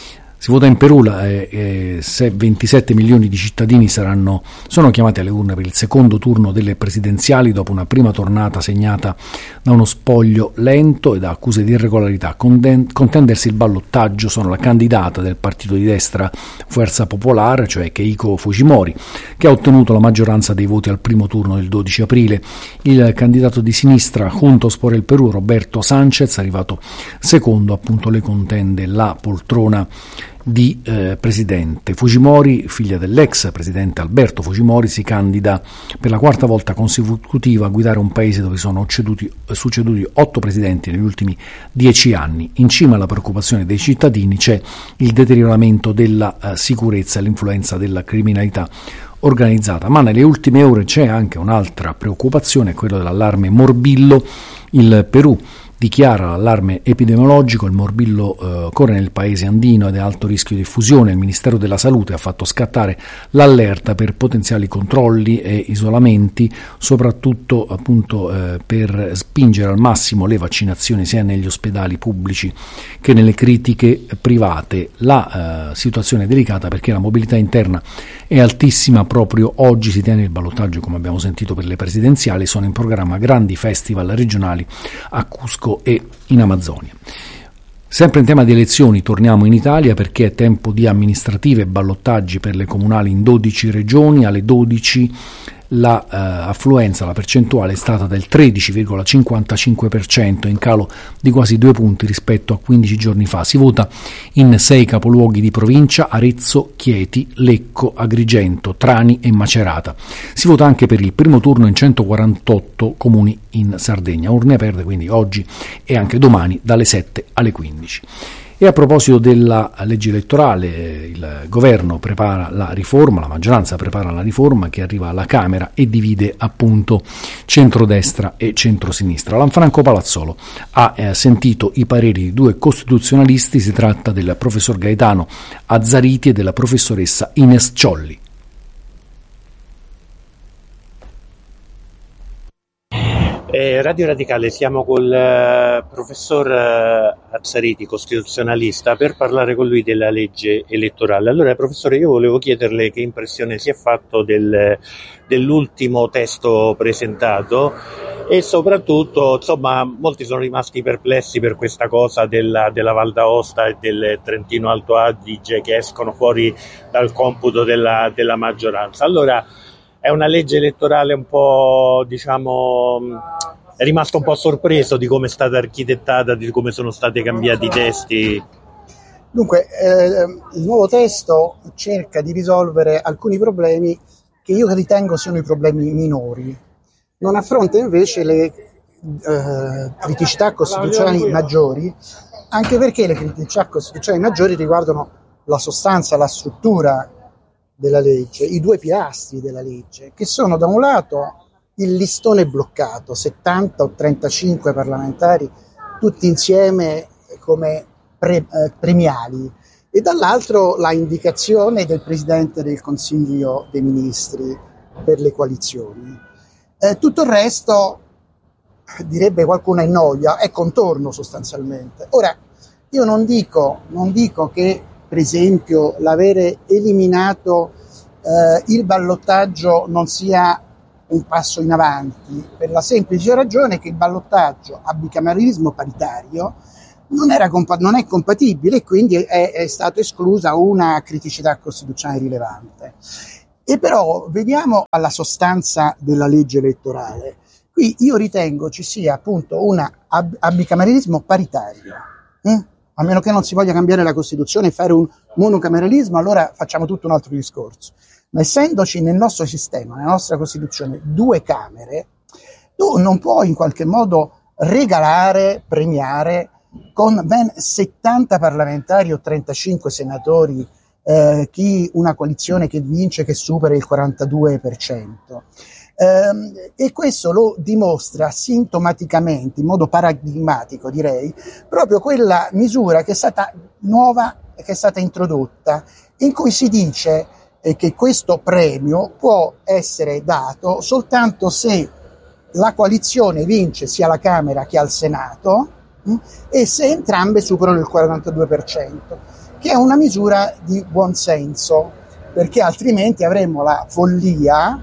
Si vota in Perù, eh, eh, se ventisette milioni di cittadini saranno, sono chiamati alle urne per il secondo turno delle presidenziali dopo una prima tornata segnata da uno spoglio lento e da accuse di irregolarità. Conden- contendersi il ballottaggio sono la candidata del partito di destra Fuerza Popular, cioè Keiko Fujimori, che ha ottenuto la maggioranza dei voti al primo turno del dodici aprile. Il candidato di sinistra Juntos por el Perú, Roberto Sánchez, arrivato secondo, appunto le contende la poltrona di eh, presidente. Fujimori, figlia dell'ex presidente Alberto Fujimori, si candida per la quarta volta consecutiva a guidare un paese dove sono succeduti, succeduti otto presidenti negli ultimi dieci anni. In cima alla preoccupazione dei cittadini c'è il deterioramento della eh, sicurezza e l'influenza della criminalità organizzata, ma nelle ultime ore c'è anche un'altra preoccupazione, quella dell'allarme morbillo. Il Perù dichiara l'allarme epidemiologico, il morbillo eh, corre nel paese andino ed è alto rischio di diffusione. Il Ministero della Salute ha fatto scattare l'allerta per potenziali controlli e isolamenti, soprattutto appunto eh, per spingere al massimo le vaccinazioni sia negli ospedali pubblici che nelle critiche private. La eh, situazione è delicata perché la mobilità interna è altissima. Proprio oggi si tiene il ballottaggio, come abbiamo sentito, per le presidenziali. Sono in programma grandi festival regionali a Cusco e in Amazzonia. Sempre in tema di elezioni torniamo in Italia perché è tempo di amministrative e ballottaggi per le comunali in dodici regioni. Alle dodici la eh, affluenza, la percentuale è stata del tredici virgola cinquantacinque per cento, in calo di quasi due punti rispetto a quindici giorni fa. Si vota in sei capoluoghi di provincia: Arezzo, Chieti, Lecco, Agrigento, Trani e Macerata. Si vota anche per il primo turno in centoquarantotto comuni in Sardegna. Urne aperte quindi oggi e anche domani dalle sette alle quindici. E a proposito della legge elettorale, il governo prepara la riforma, la maggioranza prepara la riforma che arriva alla Camera e divide appunto centrodestra e centrosinistra. Lanfranco Palazzolo ha eh, sentito i pareri di due costituzionalisti, si tratta del professor Gaetano Azzariti e della professoressa Ines Ciolli. Eh, Radio Radicale, siamo col eh, professor eh, Azzariti, costituzionalista, per parlare con lui della legge elettorale. Allora, professore, io volevo chiederle che impressione si è fatto del, dell'ultimo testo presentato e soprattutto, insomma, molti sono rimasti perplessi per questa cosa della, della Val d'Aosta e del Trentino Alto Adige che escono fuori dal computo della, della maggioranza. Allora, è una legge elettorale un po', diciamo, è rimasto un po' sorpreso di come è stata architettata, di come sono stati cambiati i testi. Dunque, eh, il nuovo testo cerca di risolvere alcuni problemi che io ritengo siano i problemi minori. Non affronta invece le eh, criticità costituzionali maggiori, anche perché le criticità costituzionali maggiori riguardano la sostanza, la struttura della legge, i due pilastri della legge, che sono da un lato il listone bloccato, settanta o trentacinque parlamentari tutti insieme come pre, eh, premiali, e dall'altro la indicazione del Presidente del Consiglio dei Ministri per le coalizioni. Eh, tutto il resto, direbbe qualcuno, è noia, è contorno sostanzialmente. Ora, io non dico, non dico che, per esempio, l'avere eliminato eh, il ballottaggio non sia un passo in avanti, per la semplice ragione che il ballottaggio a bicameralismo paritario non, era compa- non è compatibile e quindi è, è stata esclusa una criticità costituzionale rilevante. E però vediamo alla sostanza della legge elettorale. Qui io ritengo ci sia appunto un ab- bicameralismo paritario, hm? A meno che non si voglia cambiare la Costituzione e fare un monocameralismo, allora facciamo tutto un altro discorso. Ma essendoci nel nostro sistema, nella nostra Costituzione, due Camere, tu non puoi in qualche modo regalare, premiare con ben settanta parlamentari o trentacinque senatori eh, chi una coalizione che vince, che supera il quarantadue per cento. Eh, e questo lo dimostra sintomaticamente, in modo paradigmatico direi, proprio quella misura che è stata nuova, che è stata introdotta, in cui si dice che questo premio può essere dato soltanto se la coalizione vince sia alla Camera che al Senato mh, e se entrambe superano il quarantadue per cento, che è una misura di buonsenso, perché altrimenti avremmo la follia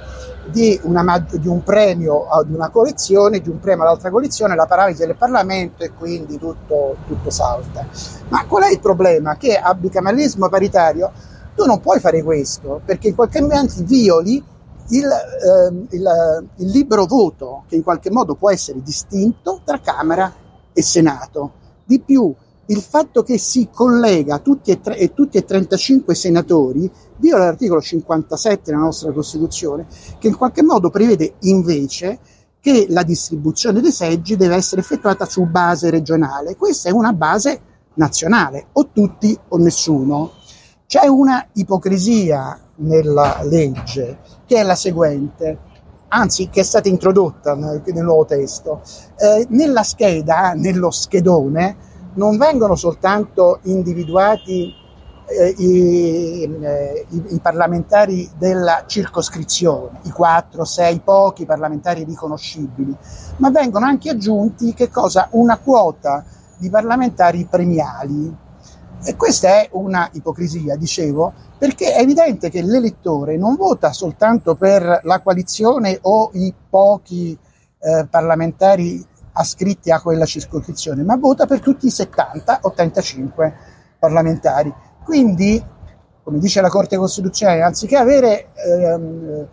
di, una, di un premio ad una coalizione, di un premio all'altra coalizione, la paralisi del Parlamento e quindi tutto, tutto salta. Ma qual è il problema? Che a bicameralismo paritario tu non puoi fare questo, perché in qualche modo violi il, eh, il, il libero voto, che in qualche modo può essere distinto tra Camera e Senato. Di più, il fatto che si collega tutti e, tre, e tutti e trentacinque senatori viola l'articolo cinquantasette della nostra Costituzione, che in qualche modo prevede invece che la distribuzione dei seggi deve essere effettuata su base regionale. Questa è una base nazionale, o tutti o nessuno. C'è una ipocrisia nella legge, che è la seguente, anzi che è stata introdotta nel, nel nuovo testo. Eh, nella scheda, nello schedone, non vengono soltanto individuati eh, i, i, i parlamentari della circoscrizione, i quattro, sei, pochi parlamentari riconoscibili, ma vengono anche aggiunti che cosa? Una quota di parlamentari premiali. E questa è una ipocrisia, dicevo, perché è evidente che l'elettore non vota soltanto per la coalizione o i pochi eh, parlamentari ascritti a quella circoscrizione, ma vota per tutti i settanta o trentacinque parlamentari. Quindi, come dice la Corte Costituzionale, anziché avere ehm,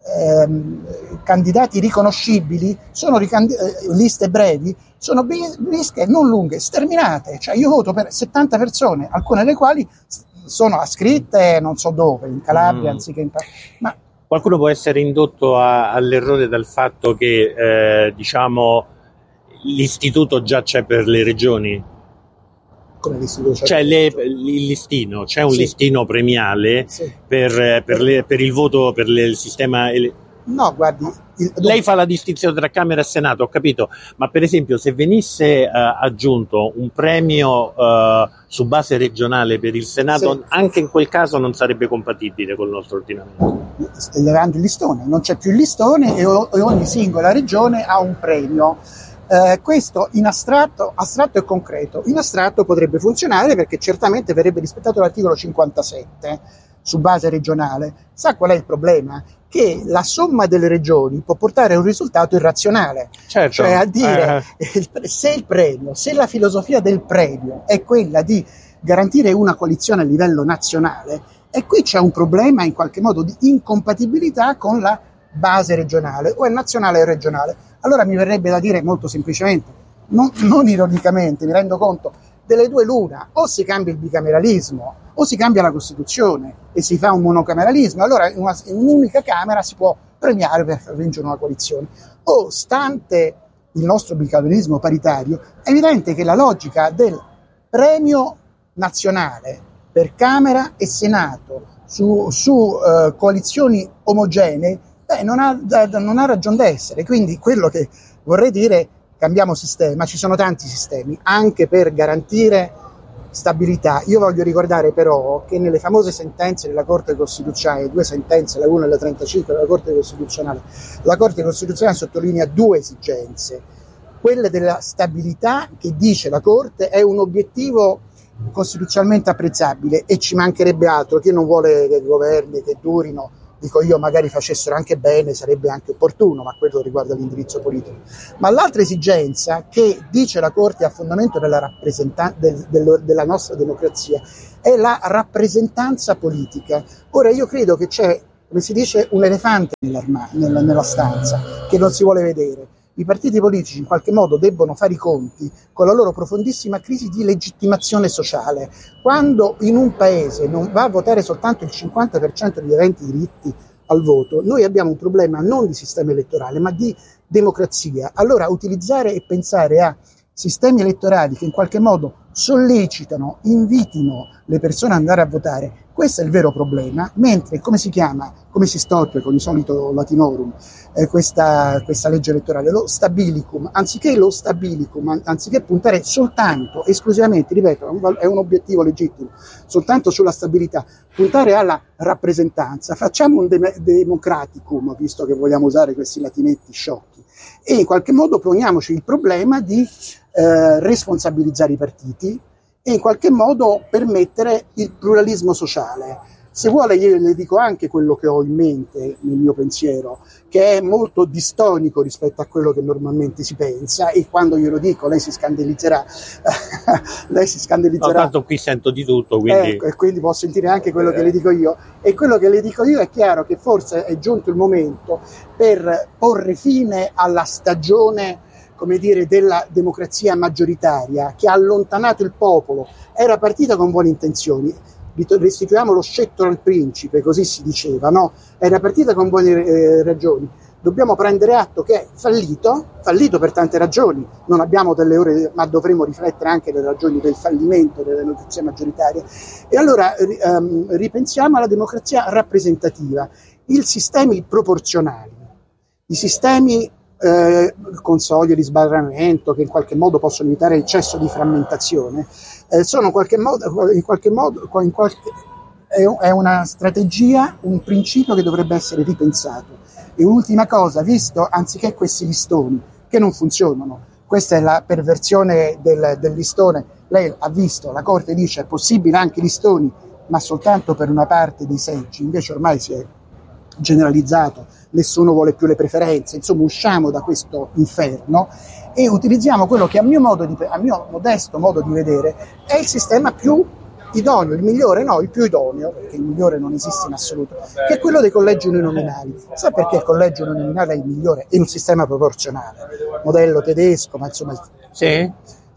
ehm, candidati riconoscibili, sono ricandi- eh, liste brevi, sono liste non lunghe, sterminate. Cioè io voto per settanta persone, alcune delle quali sono ascritte non so dove, in Calabria, mm. anziché in ma qualcuno può essere indotto a, all'errore dal fatto che eh, diciamo l'istituto già c'è per le regioni. Come l'istituto c'è? C'è le, il listino, c'è un sì. listino premiale sì. per, per, le, per il voto, per le, il sistema. Ele- No, guardi. Il... Lei fa la distinzione tra Camera e Senato, ho capito, ma per esempio se venisse uh, aggiunto un premio uh, su base regionale per il Senato, sì. anche in quel caso non sarebbe compatibile col nostro ordinamento. Levando il listone, non c'è più il listone e, o- e ogni singola regione ha un premio. Eh, questo in astratto, astratto e concreto. In astratto potrebbe funzionare perché certamente verrebbe rispettato l'articolo cinquantasette su base regionale. Sa qual è il problema? Che la somma delle regioni può portare a un risultato irrazionale, certo. Cioè a dire eh. il, se il premio, se la filosofia del premio è quella di garantire una coalizione a livello nazionale, e qui c'è un problema in qualche modo di incompatibilità con la base regionale, o è nazionale o regionale. Allora mi verrebbe da dire molto semplicemente, non, non ironicamente, mi rendo conto, delle due l'una, o si cambia il bicameralismo o si cambia la Costituzione e si fa un monocameralismo, allora in, una, in un'unica Camera si può premiare per far vincere una coalizione. O, stante il nostro bicameralismo paritario, è evidente che la logica del premio nazionale per Camera e Senato su, su uh, coalizioni omogenee beh, non ha, non ha ragion d'essere. Quindi quello che vorrei dire, cambiamo sistema, ci sono tanti sistemi, anche per garantire stabilità. Io voglio ricordare però che nelle famose sentenze della Corte Costituzionale, due sentenze, la una e la trentacinque della Corte Costituzionale, la Corte Costituzionale sottolinea due esigenze. Quella della stabilità, che dice la Corte è un obiettivo costituzionalmente apprezzabile, e ci mancherebbe altro. Chi non vuole che governi che durino, dico io, magari facessero anche bene, sarebbe anche opportuno, ma quello riguarda l'indirizzo politico. Ma l'altra esigenza, che dice la Corte a fondamento della, rappresentan- del, del, della nostra democrazia, è la rappresentanza politica. Ora io credo che c'è, come si dice, un elefante nella, nella stanza che non si vuole vedere. I partiti politici in qualche modo debbono fare i conti con la loro profondissima crisi di legittimazione sociale. Quando in un paese non va a votare soltanto il cinquanta per cento degli aventi diritti al voto, noi abbiamo un problema non di sistema elettorale ma di democrazia. Allora utilizzare e pensare a sistemi elettorali che in qualche modo sollecitano, invitino le persone ad andare a votare, questo è il vero problema, mentre, come si chiama, come si storpe con il solito latinorum, eh, questa, questa legge elettorale, lo stabilicum, anziché lo stabilicum, anziché puntare soltanto, esclusivamente, ripeto, è un, è un obiettivo legittimo, soltanto sulla stabilità, puntare alla rappresentanza, facciamo un de- democraticum, visto che vogliamo usare questi latinetti sciocchi, e in qualche modo poniamoci il problema di eh, responsabilizzare i partiti e in qualche modo permettere il pluralismo sociale. Se vuole io le dico anche quello che ho in mente nel mio pensiero, che è molto distonico rispetto a quello che normalmente si pensa, e quando glielo dico lei si scandalizzerà. lei si scandalizzerà. No, tanto qui sento di tutto, quindi... Ecco, e quindi può sentire anche quello che le dico io. E quello che le dico io è chiaro che forse è giunto il momento per porre fine alla stagione, come dire, della democrazia maggioritaria che ha allontanato il popolo. Era partita con buone intenzioni, restituiamo lo scettro al principe, così si diceva, no? Era partita con buone eh, ragioni. Dobbiamo prendere atto che è fallito, fallito per tante ragioni, non abbiamo delle ore, ma dovremo riflettere anche le ragioni del fallimento della democrazia maggioritaria. E allora ehm, ripensiamo alla democrazia rappresentativa, i sistemi proporzionali, i sistemi Eh, con soglie di sbarramento che in qualche modo possono evitare l'eccesso di frammentazione, eh, sono in qualche modo, in qualche modo in qualche, è, è una strategia, un principio che dovrebbe essere ripensato. E un'ultima cosa, visto anziché questi listoni che non funzionano, questa è la perversione del, del listone, lei ha visto, la Corte dice è possibile anche listoni ma soltanto per una parte dei seggi, invece ormai si è generalizzato, nessuno vuole più le preferenze, insomma usciamo da questo inferno e utilizziamo quello che a mio, modo di, a mio modesto modo di vedere è il sistema più idoneo, il migliore no, il più idoneo, perché il migliore non esiste in assoluto, che è quello dei collegi uninominali. Sa perché il collegio uninominale è il migliore? È un sistema proporzionale, modello tedesco, ma insomma sì.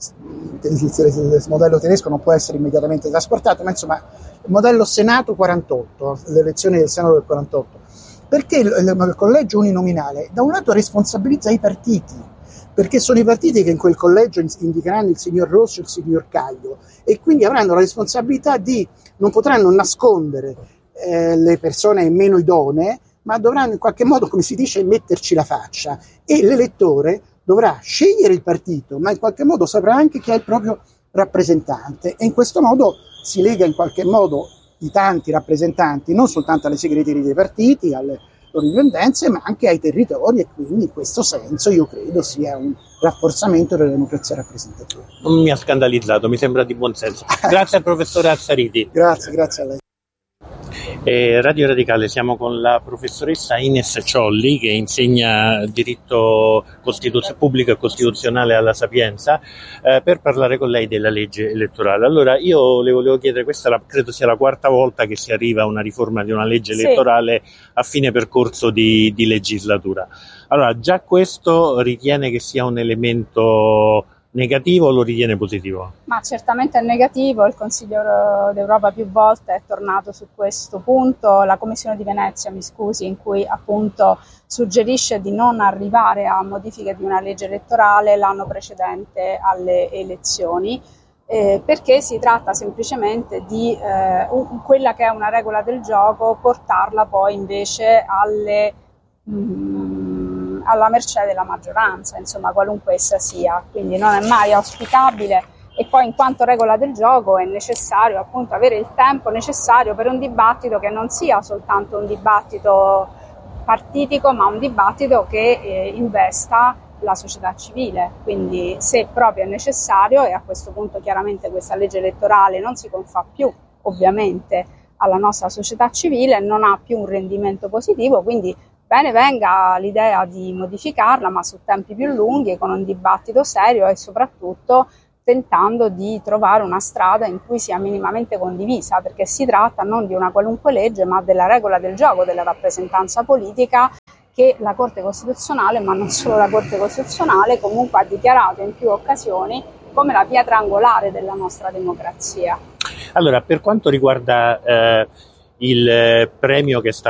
il modello tedesco non può essere immediatamente trasportato, ma insomma il modello Senato quarantotto, le elezioni del Senato del quarantotto, perché il, il collegio uninominale da un lato responsabilizza i partiti, perché sono i partiti che in quel collegio indicheranno il signor Rosso e il signor Caglio e quindi avranno la responsabilità di, non potranno nascondere eh, le persone meno idonee, ma dovranno in qualche modo, come si dice, metterci la faccia, e l'elettore dovrà scegliere il partito, ma in qualche modo saprà anche chi è il proprio rappresentante, e in questo modo si lega in qualche modo i tanti rappresentanti non soltanto alle segreterie dei partiti, alle loro dipendenze, ma anche ai territori, e quindi in questo senso io credo sia un rafforzamento della democrazia rappresentativa. Non mi ha scandalizzato, mi sembra di buon senso. Grazie al professore Azzariti. Grazie, grazie a lei. Eh, Radio Radicale, siamo con la professoressa Ines Ciolli che insegna diritto costituz- pubblico e costituzionale alla Sapienza, eh, per parlare con lei della legge elettorale. Allora io le volevo chiedere, questa la, credo sia la quarta volta che si arriva a una riforma di una legge elettorale sì. a fine percorso di, di legislatura. Allora già questo ritiene che sia un elemento negativo o lo ritiene positivo? Ma certamente è negativo, il Consiglio d'Europa più volte è tornato su questo punto, la Commissione di Venezia, mi scusi, in cui appunto suggerisce di non arrivare a modifiche di una legge elettorale l'anno precedente alle elezioni, eh, perché si tratta semplicemente di eh, un, quella che è una regola del gioco, portarla poi invece alle... Mh, alla mercé della maggioranza, insomma, qualunque essa sia, quindi non è mai auspicabile e poi in quanto regola del gioco è necessario appunto avere il tempo necessario per un dibattito che non sia soltanto un dibattito partitico, ma un dibattito che eh, investa la società civile. Quindi se proprio è necessario, e a questo punto chiaramente questa legge elettorale non si confà più ovviamente alla nostra società civile, non ha più un rendimento positivo, quindi bene venga l'idea di modificarla, ma su tempi più lunghi, con un dibattito serio e soprattutto tentando di trovare una strada in cui sia minimamente condivisa, perché si tratta non di una qualunque legge, ma della regola del gioco, della rappresentanza politica che la Corte Costituzionale, ma non solo la Corte Costituzionale, comunque ha dichiarato in più occasioni come la pietra angolare della nostra democrazia. Allora, per quanto riguarda eh, il premio che è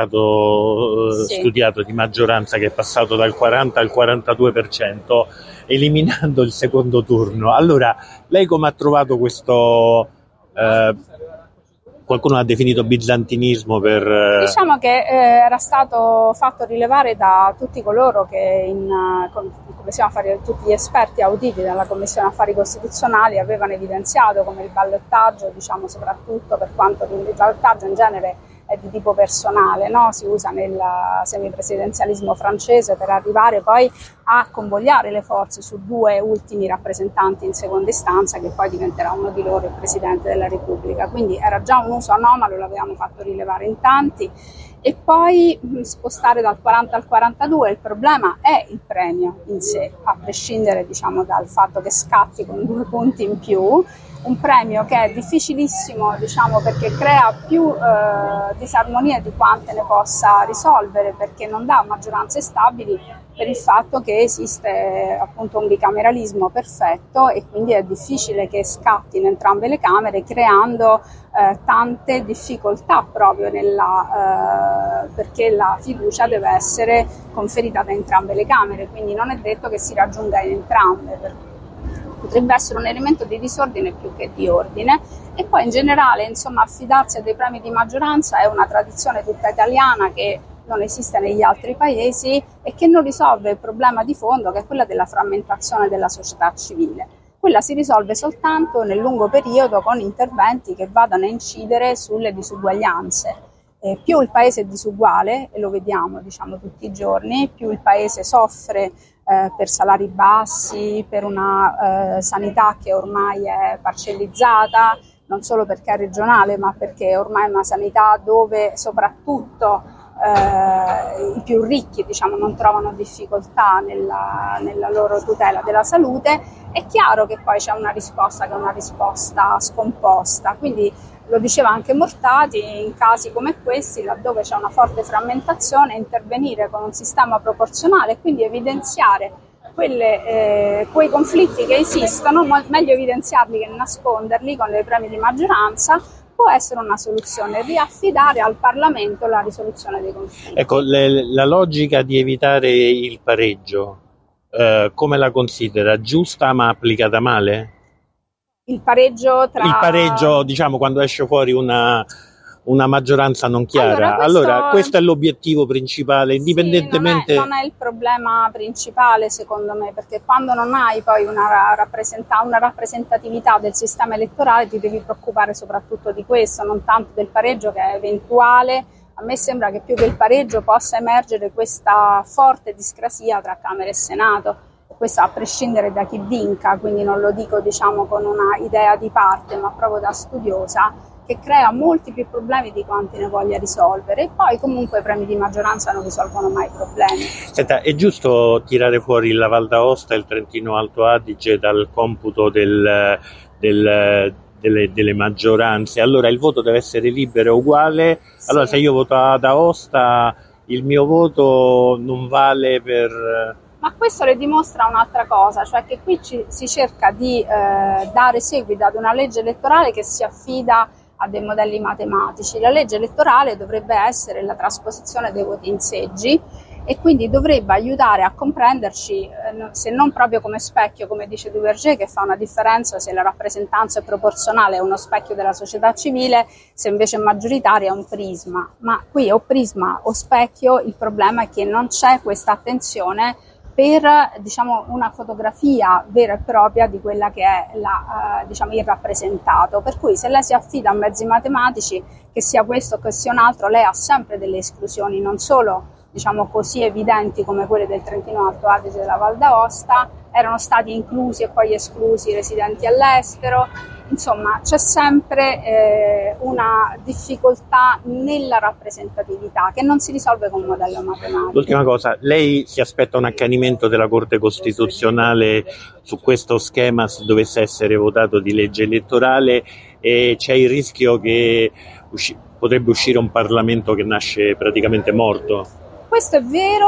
stato sì. studiato di maggioranza, che è passato dal quaranta al quarantadue per cento, eliminando il secondo turno, allora lei come ha trovato questo, eh, qualcuno ha definito bizantinismo per... Eh... Diciamo che eh, era stato fatto rilevare da tutti coloro che in, in Commissione Affari, tutti gli esperti auditi dalla Commissione Affari Costituzionali avevano evidenziato come il ballottaggio, diciamo soprattutto per quanto il ballottaggio in genere è di tipo personale, no? Si usa nel semipresidenzialismo francese per arrivare poi a convogliare le forze su due ultimi rappresentanti in seconda istanza, che poi diventerà uno di loro il Presidente della Repubblica. Quindi era già un uso anomalo, l'avevamo fatto rilevare in tanti. E poi mh, spostare dal quaranta al quarantadue, il problema è il premio in sé, a prescindere diciamo dal fatto che scatti con due punti in più. Un premio che è difficilissimo, diciamo, perché crea più eh, disarmonie di quante ne possa risolvere, perché non dà maggioranze stabili per il fatto che esiste appunto un bicameralismo perfetto e quindi è difficile che scatti in entrambe le Camere, creando eh, tante difficoltà proprio nella, eh, perché la fiducia deve essere conferita da entrambe le Camere, quindi non è detto che si raggiunga in entrambe. Per potrebbe essere un elemento di disordine più che di ordine. E poi in generale, insomma, affidarsi a dei premi di maggioranza è una tradizione tutta italiana che non esiste negli altri paesi e che non risolve il problema di fondo, che è quella della frammentazione della società civile. Quella si risolve soltanto nel lungo periodo con interventi che vadano a incidere sulle disuguaglianze. Eh, più il paese è disuguale, e lo vediamo diciamo tutti i giorni, più il paese soffre eh, per salari bassi, per una eh, sanità che ormai è parcellizzata, non solo perché è regionale, ma perché ormai è una sanità dove soprattutto eh, i più ricchi diciamo, non trovano difficoltà nella, nella loro tutela della salute. È chiaro che poi c'è una risposta che è una risposta scomposta, quindi lo diceva anche Mortati, in casi come questi, laddove c'è una forte frammentazione, intervenire con un sistema proporzionale e quindi evidenziare quelle, eh, quei conflitti che esistono, meglio evidenziarli che nasconderli con dei premi di maggioranza, può essere una soluzione, riaffidare al Parlamento la risoluzione dei conflitti. Ecco, le, la logica di evitare il pareggio, eh, come la considera? Giusta ma applicata male? Il pareggio tra... Il pareggio, diciamo, quando esce fuori una, una maggioranza non chiara. Allora, questo... allora, questo è l'obiettivo principale, indipendentemente... Sì, non, è, non è il problema principale, secondo me, perché quando non hai poi una, rappresenta- una rappresentatività del sistema elettorale ti devi preoccupare soprattutto di questo, non tanto del pareggio che è eventuale. A me sembra che più che il pareggio possa emergere questa forte discrasia tra Camera e Senato. Questo a prescindere da chi vinca, quindi non lo dico diciamo con una idea di parte, ma proprio da studiosa, che crea molti più problemi di quanti ne voglia risolvere. E poi comunque i premi di maggioranza non risolvono mai i problemi. Senta, è giusto tirare fuori la Val d'Aosta e il Trentino Alto Adige dal computo del, del, delle, delle maggioranze? Allora il voto deve essere libero e uguale? Sì. Allora se io voto ad Aosta il mio voto non vale per... Ma questo le dimostra un'altra cosa, cioè che qui ci, si cerca di eh, dare seguito ad una legge elettorale che si affida a dei modelli matematici. La legge elettorale dovrebbe essere la trasposizione dei voti in seggi e quindi dovrebbe aiutare a comprenderci, eh, se non proprio come specchio, come dice Duverger, che fa una differenza se la rappresentanza è proporzionale è uno specchio della società civile, se invece è maggioritaria è un prisma. Ma qui o prisma o specchio, il problema è che non c'è questa attenzione per diciamo, una fotografia vera e propria di quella che è la, eh, diciamo, il rappresentato. Per cui se lei si affida a mezzi matematici, che sia questo che sia un altro, lei ha sempre delle esclusioni, non solo diciamo così evidenti come quelle del Trentino Alto Adige e della Val d'Aosta, erano stati inclusi e poi esclusi i residenti all'estero. Insomma, c'è sempre eh, una difficoltà nella rappresentatività che non si risolve con un modello matematico. L'ultima cosa, lei si aspetta un accanimento della Corte Costituzionale su questo schema se dovesse essere votato di legge elettorale, e c'è il rischio che usci- potrebbe uscire un Parlamento che nasce praticamente morto? Questo è vero,